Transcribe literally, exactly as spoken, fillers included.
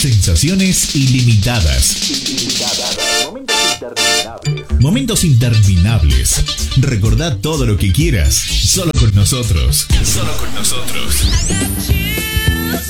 Sensaciones ilimitadas. Ilimitadas. Momentos interminables. Momentos interminables. Recordá todo lo que quieras. Solo con nosotros. Solo con nosotros. I got chills